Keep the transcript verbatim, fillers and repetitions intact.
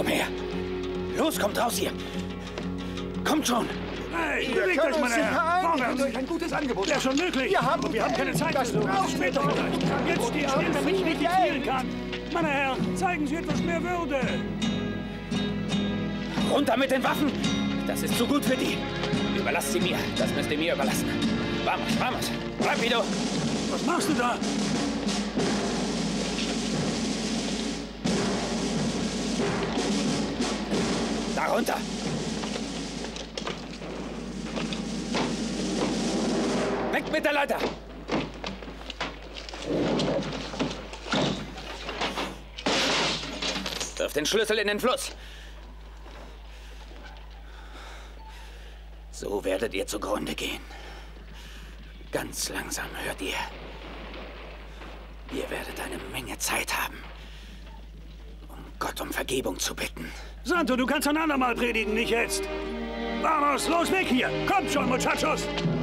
Komm her. Los, kommt raus hier. Kommt schon. Hey, bewegt euch, meine Herren. Vorwärts. Durch ein gutes Angebot. Ja, schon möglich. Wir haben, Aber wir haben keine Zeit für so. Später vielleicht. Jetzt steht still, damit ich nicht spielen kann. Meine Herren, zeigen Sie etwas mehr Würde. Runter mit den Waffen. Das ist zu gut für die. Überlasst sie mir. Das müsst ihr mir überlassen. Vamos, vamos. Rapido. Was machst du da? Da runter. Weg mit der Leiter. Wirf den Schlüssel in den Fluss. So werdet ihr zugrunde gehen. Ganz langsam, hört ihr. Ihr werdet eine Menge Zeit haben, um Gott um Vergebung zu bitten. Santo, du kannst ein andermal predigen, nicht jetzt. Vamos, los weg hier. Kommt schon, Muchachos.